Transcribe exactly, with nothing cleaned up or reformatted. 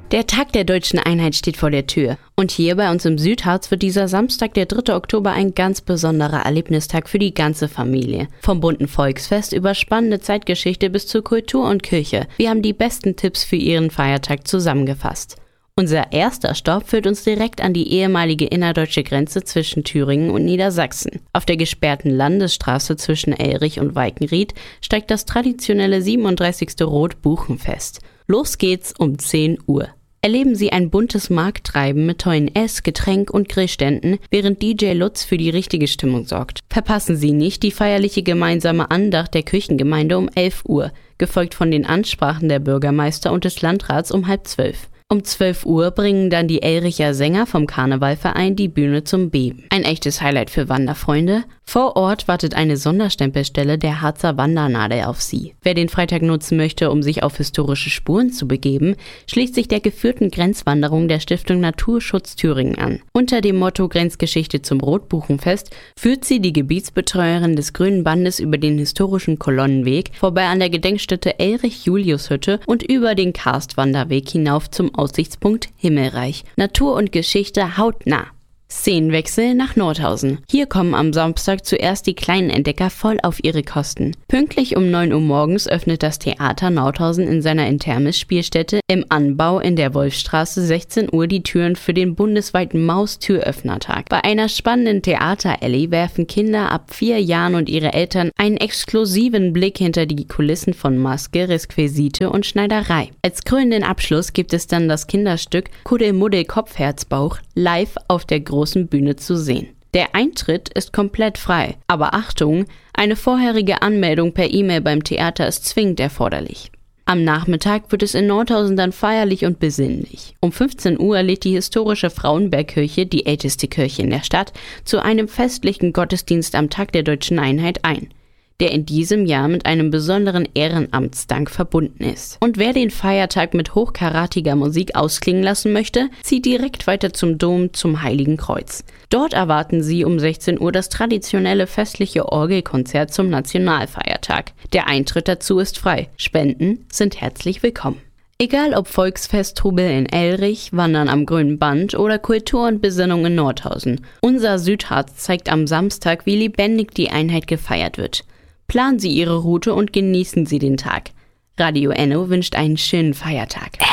Der Tag der Deutschen Einheit steht vor der Tür. Und hier bei uns im Südharz wird dieser Samstag, der dritte Oktober, ein ganz besonderer Erlebnistag für die ganze Familie. Vom bunten Volksfest über spannende Zeitgeschichte bis zu Kultur und Kirche. Wir haben die besten Tipps für Ihren Feiertag zusammengefasst. Unser erster Stopp führt uns direkt an die ehemalige innerdeutsche Grenze zwischen Thüringen und Niedersachsen. Auf der gesperrten Landesstraße zwischen Elrich und Walkenried steigt das traditionelle siebenunddreißigste Rotbuchenfest. Los geht's um zehn Uhr. Erleben Sie ein buntes Markttreiben mit tollen Ess-, Getränk- und Grillständen, während D J Lutz für die richtige Stimmung sorgt. Verpassen Sie nicht die feierliche gemeinsame Andacht der Kirchengemeinde um elf Uhr, gefolgt von den Ansprachen der Bürgermeister und des Landrats um halb zwölf. Um zwölf Uhr bringen dann die Elricher Sänger vom Karnevalverein die Bühne zum Beben. Ein echtes Highlight für Wanderfreunde. Vor Ort wartet eine Sonderstempelstelle der Harzer Wandernadel auf Sie. Wer den Freitag nutzen möchte, um sich auf historische Spuren zu begeben, schließt sich der geführten Grenzwanderung der Stiftung Naturschutz Thüringen an. Unter dem Motto Grenzgeschichte zum Rotbuchenfest führt sie die Gebietsbetreuerin des Grünen Bandes über den historischen Kolonnenweg, vorbei an der Gedenkstätte Elrich-Julius-Hütte und über den Karstwanderweg hinauf zum Aussichtspunkt Himmelreich. Natur und Geschichte hautnah. Szenenwechsel nach Nordhausen. Hier kommen am Samstag zuerst die kleinen Entdecker voll auf ihre Kosten. Pünktlich um neun Uhr morgens öffnet das Theater Nordhausen in seiner Intermis-Spielstätte im Anbau in der Wolfstraße sechzehn Uhr die Türen für den bundesweiten Maustüröffnertag. Bei einer spannenden Theater-Alley werfen Kinder ab vier Jahren und ihre Eltern einen exklusiven Blick hinter die Kulissen von Maske, Requisite und Schneiderei. Als krönenden Abschluss gibt es dann das Kinderstück Kuddelmuddel Kopfherzbauch live auf der großen Bühne zu sehen. Der Eintritt ist komplett frei, aber Achtung, eine vorherige Anmeldung per E-Mail beim Theater ist zwingend erforderlich. Am Nachmittag wird es in Nordhausen dann feierlich und besinnlich. Um fünfzehn Uhr lädt die historische Frauenbergkirche, die älteste Kirche in der Stadt, zu einem festlichen Gottesdienst am Tag der Deutschen Einheit ein, der in diesem Jahr mit einem besonderen Ehrenamtsdank verbunden ist. Und wer den Feiertag mit hochkaratiger Musik ausklingen lassen möchte, zieht direkt weiter zum Dom zum Heiligen Kreuz. Dort erwarten Sie um sechzehn Uhr das traditionelle festliche Orgelkonzert zum Nationalfeiertag. Der Eintritt dazu ist frei. Spenden sind herzlich willkommen. Egal ob Volksfest, Trubel in Elrich, Wandern am Grünen Band oder Kultur und Besinnung in Nordhausen. Unser Südharz zeigt am Samstag, wie lebendig die Einheit gefeiert wird. Planen Sie Ihre Route und genießen Sie den Tag. Radio Enno wünscht einen schönen Feiertag.